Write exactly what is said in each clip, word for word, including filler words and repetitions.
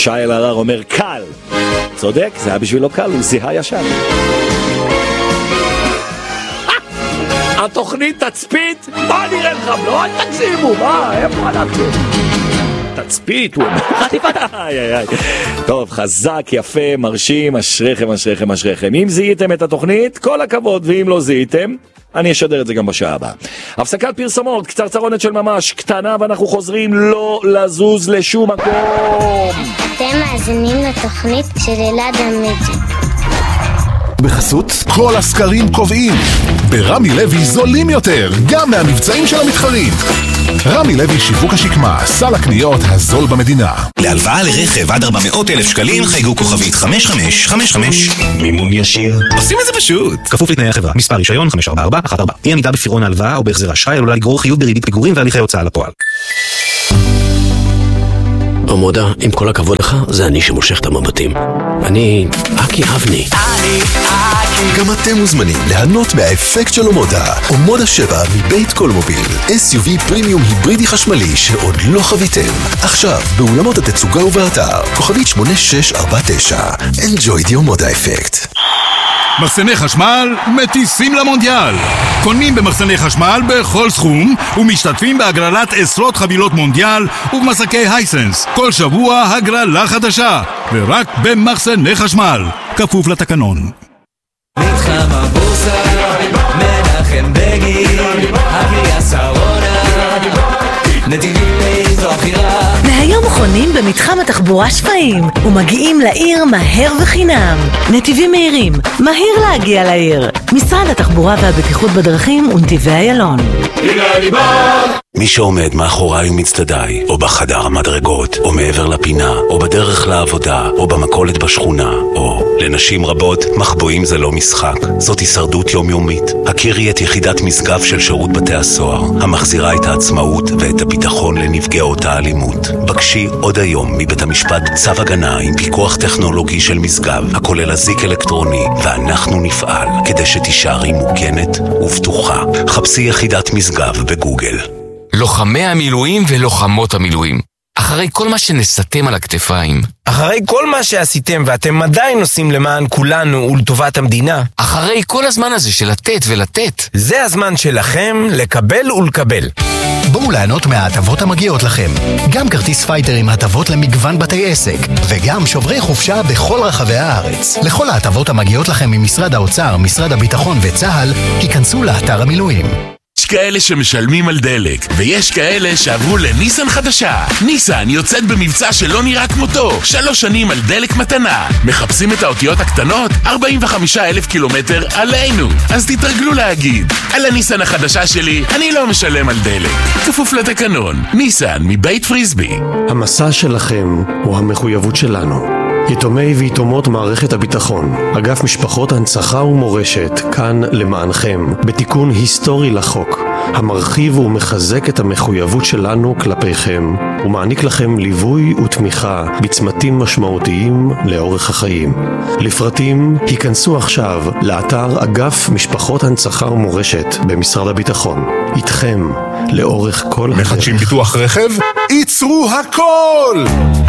שי אלהרר אומר קל. צודק, זה היה בשבילו קל, הוא זיהה ישר. התוכנית תצפית, מה נראה לך? לא, אל תגזימו, מה? איפה אנחנו? תצפית, הוא אומר. טוב, חזק, יפה, מרשים, אשריכם, אשריכם, אשריכם. אם זיהיתם את התוכנית, כל הכבוד, ואם לא זיהיתם, אני אשדר את זה גם בשעה הבאה. הפסקת פרסומות, קצרצרונת של ממש, קטנה, ואנחנו חוזרים לא לזוז לשום מקום. אתם מאזינים לתוכנית של אלעד עמיג'י. בחסות כל הסקרים קובעים ברמי לוי זולים יותר גם מהמבצעים של המתחרים. רמי לוי שיווק השקמה, סל הקניות הזול במדינה. להלוואה לרכב עד ארבע מאות אלף שקלים חייגו כוכבית חמש חמש חמש חמש. מימון ישיר, עושים את זה פשוט, כפוף לתנאי החברה. מספר רישיון חמש ארבע ארבע אחת ארבע. אי עמידה בפירעון ההלוואה או בהחזר אשראי עלולה לגרור חיוב בריבית פיגורים והליכי הוצאה לפועל. עמודה, עם כל הכבוד לך, זה אני שמושך את המבטים. אני אקי אבני. אני אקי. גם אתם מוזמנים להנות מהאפקט של עמודה. עמודה שבע מבית קולמוביל. אס יו וי פרימיום היברידי חשמלי שעוד לא חוויתם. עכשיו, באולמות התצוגה ובאתר. כוכבית שמונה שש ארבע תשע. Enjoy the עמודה אפקט. מחסני חשמל מטיסים למונדיאל. קונים במחסני חשמל בכל סכום ומשתתפים בהגרלת עשרות חבילות מונדיאל ובמסקי הייסנס. כל שבוע הגרלה חדשה, ורק במחסני חשמל, כפוף לתקנון. מתחם הבורסה, מנחם בגין, הקריה שרונה, נתיבים לאיזו הבחירה. מהיום חונים במתחם התחבורה שפיים ומגיעים לעיר מהר וחינם. נתיבים מהירים, מהיר להגיע לעיר. משרד התחבורה והבטיחות בדרכים ונתיבי איילון. מי שעומד מאחוריי ומצטדיי, או בחדר המדרגות, או מעבר לפינה, או בדרך לעבודה, או במכולת בשכונה, או לנשים רבות, מחבואים זה לא משחק, זאת הישרדות יומיומית. הכירי את יחידת משגב של שירות בתי הסוהר, המחזירה את העצמאות ואת הביטחון לנפגעות האלימות. בקשי עוד היום מבית המשפט צו הגנה עם פיקוח טכנולוגי של משגב, הכולל אזיק אלקטרוני, ואנחנו נפעל כדי שתישארי מוגנת ובטוחה. חפשי יחידת משגב בגוגל. לוחמי המילואים ולוחמות המילואים, אחרי כל מה שנסתם על הכתפיים, אחרי כל מה שעשיתם ואתם עדיין עושים למען כולנו ולטובת המדינה, אחרי כל הזמן הזה של לתת ולתת, זה הזמן שלכם לקבל ולקבל. בואו ליהנות מההטבות המגיעות לכם. גם כרטיס פייטר עם הטבות למגוון בתי עסק, וגם שוברי חופשה בכל רחבי הארץ. לכל ההטבות המגיעות לכם ממשרד האוצר, משרד הביטחון וצה"ל, היכנסו לאתר המילואים. יש כאלה שמשלמים על דלק, ויש כאלה שעברו לניסן חדשה. ניסן יוצאת במבצע שלא נראה כמותו. שלוש שנים על דלק מתנה. מחפשים את האותיות הקטנות? ארבעים וחמישה אלף קילומטר עלינו. אז תתרגלו להגיד, על הניסן החדשה שלי, אני לא משלם על דלק. כפוף לתקנון. ניסן מבית פריסבי. המסע שלכם הוא המחויבות שלנו. יתומי ויתומות מערכת הביטחון, אגף משפחות הנצחה ומורשת, כאן למענכם, בתיקון היסטורי לחוק, המרחיב ומחזק את המחויבות שלנו כלפיכם, ומעניק לכם ליווי ותמיכה בצמתים משמעותיים לאורך החיים. לפרטים, היכנסו עכשיו לאתר אגף משפחות הנצחה ומורשת במשרד הביטחון. איתכם, לאורך כל הדרך. מחדשים ביטוח רכב? ייצרו הכל!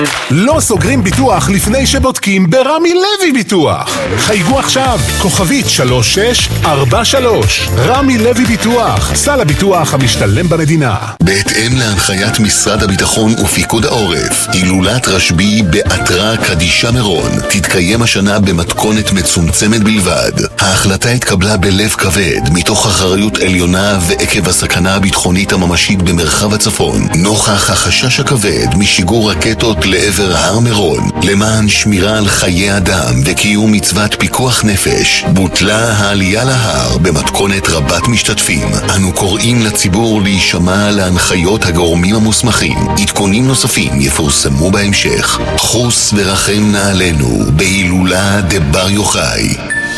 לא סוגרים ביטוח לפני שבודקים ברמי לוי ביטוח. חייגו עכשיו, כוכבית שלוש שש ארבע שלוש. רמי לוי ביטוח, סל הביטוח המשתלם במדינה. בהתאם להנחיית משרד הביטחון ופיקוד העורף, הילולת רשב"י באתרא קדישא מירון תתקיים השנה במתכונת מצומצמת בלבד. ההחלטה התקבלה בלב כבד מתוך אחריות עליונה ועקב הסכנה הביטחונית הממשית במרחב הצפון, נוכח החשש הכבד משיגור רקטות לעבר הר מירון. למען שמירה על חיי אדם וקיום מצוות פיקוח נפש, בוטלה העלייה להר במתכונת רבת משתתפים. אנו קוראים לציבור להישמע להנחיות הגורמים המוסמכים. עדכונים נוספים יפורסמו בהמשך. חוס ורחם נעלינו בהילולה דבר יוחאי.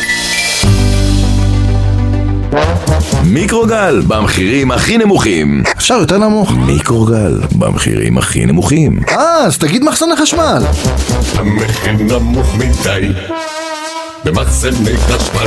מיקרוגל במחירים הכי נמוכים. אפשר יותר נמוך. מיקרוגל במחירים הכי נמוכים. אה, אז תגיד מחסני חשמל. המחיר נמוך מדי במחסני חשמל.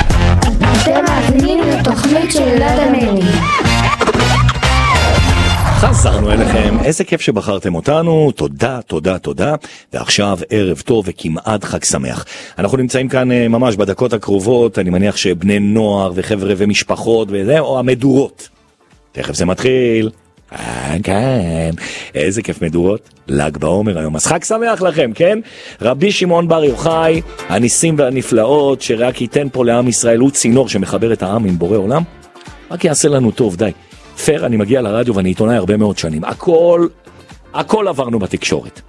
אתם מאזינים לתוכנית של אלעד עמיג'י. חזרנו אליכם, איזה כיף שבחרתם אותנו, תודה, תודה, תודה, ועכשיו ערב טוב וכמעט חג שמח. אנחנו נמצאים כאן ממש בדקות הקרובות, אני מניח שבני נוער וחבר'ה ומשפחות וזה, או המדורות. תכף זה מתחיל. כן, כן, איזה כיף מדורות, ל"ג בעומר היום, אז חג שמח לכם, כן? רבי שמעון בר יוחאי, הניסים והנפלאות שרק ייתן פה לעם ישראל, הוא צינור שמחבר את העם עם בורא עולם, רק יעשה לנו טוב, די. פר, אני מגיע לרדיו ואני עיתונאי הרבה מאוד שנים, הכל, הכל עברנו בתקשורת.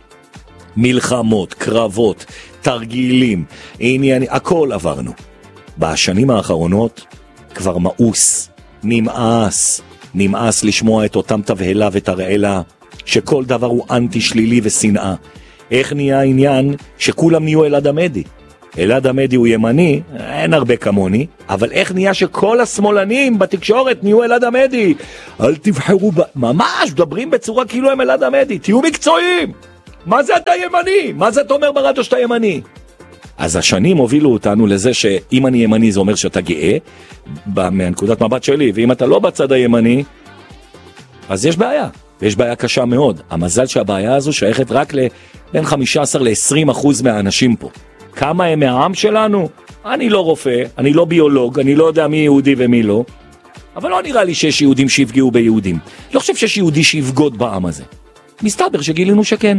מלחמות, קרבות, תרגילים, עניינים, הכל עברנו. בשנים האחרונות כבר מאוס, נמאס, נמאס לשמוע את אותם תבהלה ותרעלה, שכל דבר הוא אנטי שלילי ושנאה. איך נהיה העניין שכולם נהיו אלעד עמדי? אלעד עמדי הוא ימני, אין הרבה כמוני, אבל איך נהיה שכל השמאלנים בתקשורת נהיו אלעד עמדי? אל תבחרו, ב... ממש, מדברים בצורה כאילו הם אלעד עמדי, תהיו מקצועיים. מה זה אתה ימני? מה זה אתה אומר ברדיו שאתה ימני? אז השנים הובילו אותנו לזה שאם אני ימני זה אומר שאתה גאה, מהנקודת מבט שלי, ואם אתה לא בצד הימני, אז יש בעיה, ויש בעיה קשה מאוד. המזל שהבעיה הזו שייכת רק בין חמישה עשר ל-עשרים אחוז מהאנשים פה. כמה הם מהעם שלנו? אני לא רופא, אני לא ביולוג, אני לא יודע מי יהודי ומי לא, אבל לא נראה לי שיש יהודים שיפגעו ביהודים. לא חושב שיש יהודי שיפגוד בעם הזה. מסתבר שגילינו שכן.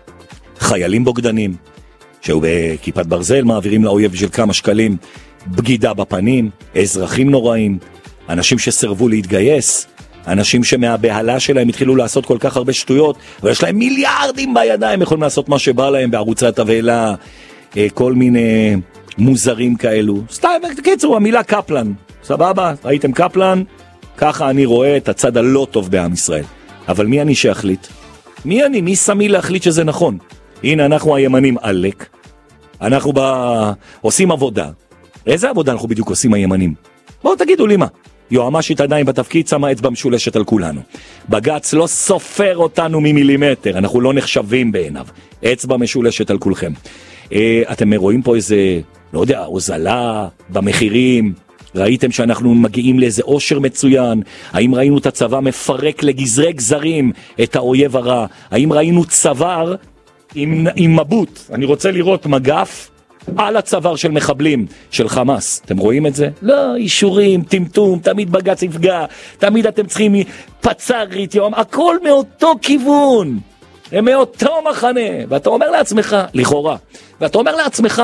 חיילים בוגדנים, שהוא בכיפת ברזל מעבירים לאויב של כמה שקלים, בגידה בפנים, אזרחים נוראים, אנשים שסרבו להתגייס, אנשים שמהבהלה שלהם התחילו לעשות כל כך הרבה שטויות, ויש להם מיליארדים בידיים, יכולים לעשות מה שבא להם בערוצי התבהלה, כל מיני מוזרים כאלו. סתם, קיצור, המילה קפלן, סבבה? ראיתם קפלן? ככה אני רואה את הצד הלא טוב בעם ישראל. אבל מי אני שיחליט? מי אני? מי שמי להחליט שזה נכון? הנה, אנחנו הימנים עלק, אנחנו בא... עושים עבודה. איזה עבודה אנחנו בדיוק עושים הימנים? בואו תגידו לי מה. יועמשית עדיין בתפקיד שמה אצבע משולשת על כולנו. בגץ לא סופר אותנו ממילימטר, אנחנו לא נחשבים בעיניו. אצבע משולשת על כולכם. אה, אתם רואים פה איזה, לא יודע, הוזלה במחירים, ראיתם שאנחנו מגיעים לאיזה עושר מצוין, האם ראינו את הצבא מפרק לגזרי גזרים את האויב הרע, האם ראינו צוואר עם, עם מבוט, אני רוצה לראות מגף על הצוואר של מחבלים, של חמאס, אתם רואים את זה? לא, אישורים, טמטום, תמיד בגץ יפגע, תמיד אתם צריכים פצרית, יום, הכל מאותו כיוון, הם מאותו מחנה, ואתה אומר לעצמך, לכאורה, ואתה אומר לעצמך,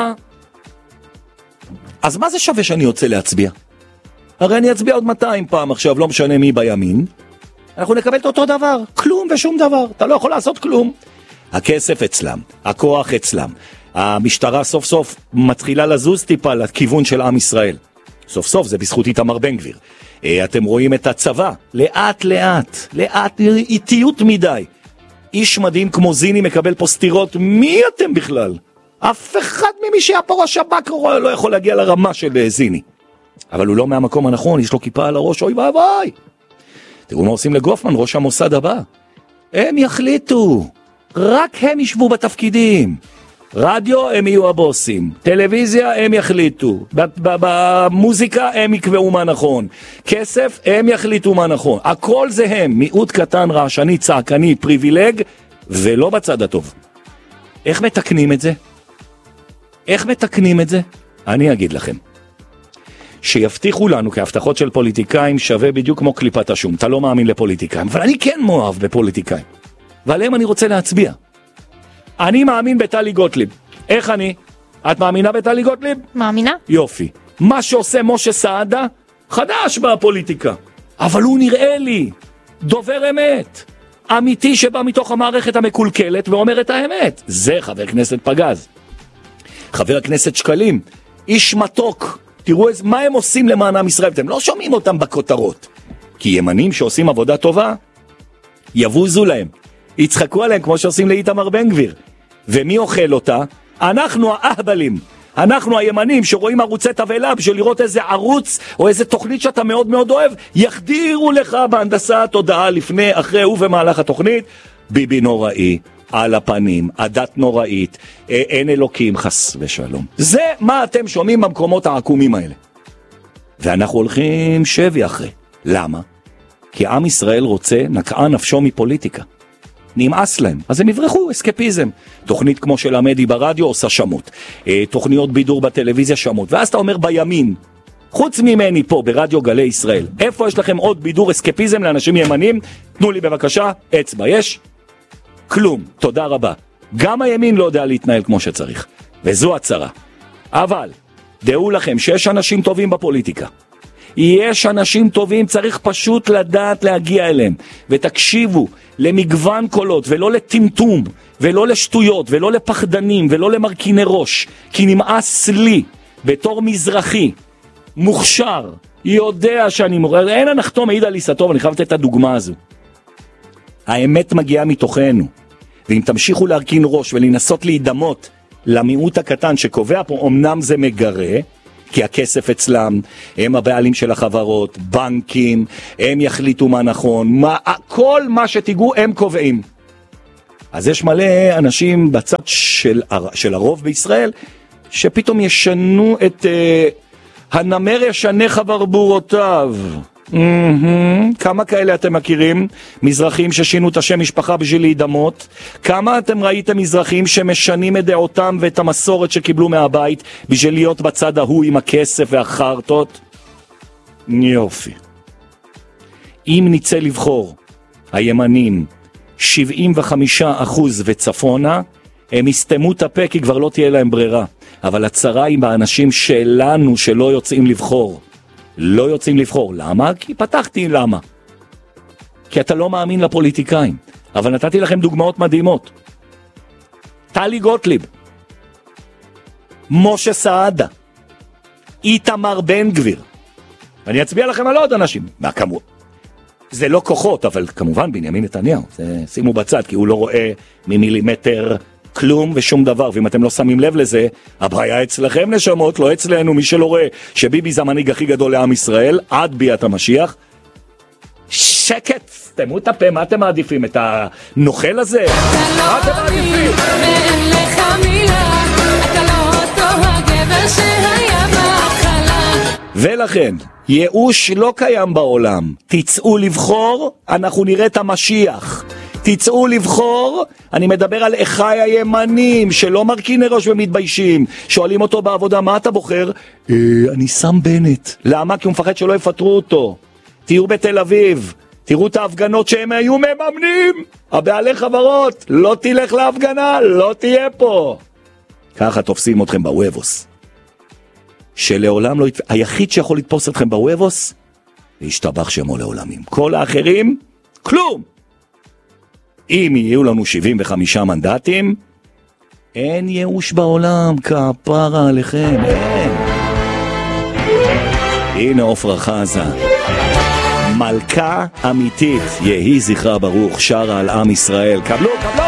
אז מה זה שווה שאני יוצא להצביע? הרי אני אצביע עוד מאתיים פעם עכשיו, לא משנה מי בימין, אנחנו נקבל את אותו דבר, כלום ושום דבר, אתה לא יכול לעשות כלום. הכסף אצלם, הכוח אצלם, המשטרה סוף סוף מתחילה לזוז טיפה לכיוון של עם ישראל. סוף סוף זה בזכות איתמר בן גביר. אתם רואים את הצבא, לאט לאט, לאט, איטיות מדי. איש מדהים כמו זיני מקבל פה סתירות, מי אתם בכלל? אף אחד ממי שהיה פה ראש שב"כ לא יכול להגיע לרמה של זיני. אבל הוא לא מהמקום הנכון, יש לו כיפה על הראש, אוי ואבוי. תראו מה עושים לגופמן, ראש המוסד הבא. הם יחליטו, רק הם ישבו בתפקידים. רדיו הם יהיו הבוסים, טלוויזיה הם יחליטו, במוזיקה הם יקבעו מה נכון, כסף הם יחליטו מה נכון, הכל זה הם, מיעוט קטן, רעשני, צעקני, פריבילג, ולא בצד הטוב. איך מתקנים את זה? איך מתקנים את זה? אני אגיד לכם. שיבטיחו לנו כהבטחות של פוליטיקאים שווה בדיוק כמו קליפת השום. אתה לא מאמין לפוליטיקאים, אבל אני כן מאוהב בפוליטיקאים. ועליהם אני רוצה להצביע. אני מאמין בטלי גוטליב. איך אני? את מאמינה בטלי גוטליב? מאמינה. יופי. מה שעושה משה סעדה, חדש בפוליטיקה. אבל הוא נראה לי דובר אמת. אמיתי שבא מתוך המערכת המקולקלת ואומר את האמת. זה חבר כנסת פגז. חבר הכנסת שקלים, איש מתוק. תראו איזה, מה הם עושים למען עם ישראל. אתם לא שומעים אותם בכותרות. כי ימנים שעושים עבודה טובה, יבוזו להם. יצחקו עליהם כמו שעושים לאיתמר בן גביר. ומי אוכל אותה? אנחנו האהבלים. אנחנו הימנים שרואים ערוצי תבהלה בשביל לראות איזה ערוץ או איזה תוכנית שאתה מאוד מאוד אוהב, יחדירו לך בהנדסת תודעה לפני, אחרי ובמהלך התוכנית, ביבי נוראי, על הפנים, הדת נוראית, אין אלוקים, חס ושלום. זה מה אתם שומעים במקומות העקומים האלה. ואנחנו הולכים שבי אחרי. למה? כי עם ישראל רוצה, נקעה נפשו מפוליטיקה. נמאס להם, אז הם יברחו, אסקפיזם. תוכנית כמו של עמדי ברדיו עושה שמות. תוכניות בידור בטלוויזיה שמות. ואז אתה אומר בימין, חוץ ממני פה ברדיו גלי ישראל, איפה יש לכם עוד בידור אסקפיזם לאנשים ימנים? תנו לי בבקשה, אצבע, יש? כלום, תודה רבה. גם הימין לא יודע להתנהל כמו שצריך, וזו הצרה. אבל, דעו לכם שיש אנשים טובים בפוליטיקה. יש אנשים טובים, צריך פשוט לדעת להגיע אליהם. ותקשיבו למגוון קולות, ולא לטמטום, ולא לשטויות, ולא לפחדנים, ולא למרקיני ראש. כי נמאס לי, בתור מזרחי, מוכשר, יודע שאני מוכשר. אין הנחתום מעיד על עיסתו, ואני חייב לתת את הדוגמה הזו. האמת מגיעה מתוכנו. ואם תמשיכו להרכין ראש ולנסות להידמות למיעוט הקטן שקובע פה, אמנם זה מגרה, כי הכסף אצלם, הם הבעלים של החברות, בנקים, הם יחליטו מה נכון, מה, כל מה שתיגעו הם קובעים. אז יש מלא אנשים בצד של, של הרוב בישראל, שפתאום ישנו את uh, הנמר ישנה חברבורותיו. Mm-hmm. כמה כאלה אתם מכירים? מזרחים ששינו את השם משפחה בשביל להידמות? כמה אתם ראיתם מזרחים שמשנים את דעותם ואת המסורת שקיבלו מהבית בשביל להיות בצד ההוא עם הכסף והחרטות? יופי. אם ניצא לבחור הימנים שבעים וחמישה אחוז וצפונה, הם יסתמו את הפה כי כבר לא תהיה להם ברירה. אבל הצרה היא באנשים שלנו שלא יוצאים לבחור. לא יוצאים לבחור. למה? כי פתחתי למה. כי אתה לא מאמין לפוליטיקאים. אבל נתתי לכם דוגמאות מדהימות. טלי גוטליב, משה סעדה, איתמר בן גביר. ואני אצביע לכם על עוד אנשים. מה כמובן? זה לא כוחות, אבל כמובן בנימין נתניהו. זה שימו בצד, כי הוא לא רואה ממילימטר כלום ושום דבר, ואם אתם לא שמים לב לזה, הבעיה אצלכם נשמות, לא אצלנו. מי שלא רואה שביבי זה המנהיג הכי גדול לעם ישראל, עד ביאת המשיח. שקט, תמו את הפה, מה אתם מעדיפים? את הנוכל הזה? מה אתם מעדיפים? ואין לך מילה, אתה לא אותו הגבר שהיה בהתחלה. ולכן, ייאוש לא קיים בעולם. תצאו לבחור, אנחנו נראה את המשיח. תצאו לבחור, אני מדבר על אחי הימנים שלא מרכיני ראש ומתביישים, שואלים אותו בעבודה, מה אתה בוחר? אה, אני שם בנט. למה? כי הוא מפחד שלא יפטרו אותו. תהיו בתל אביב, תראו את ההפגנות שהם היו מממנים, הבעלי חברות, לא תלך להפגנה, לא תהיה פה. ככה תופסים אתכם בוובוס. שלעולם לא, היחיד שיכול לתפוס אתכם בוובוס, להשתבח שמו לעולמים. כל האחרים, כלום. אם יהיו לנו שבעים וחמישה מנדטים, אין ייאוש בעולם, כפרה עליכם, אין. הנה עופרה חזה, מלכה אמיתית, יהי זכרה ברוך, שרה על עם ישראל. קבלו, קבלו!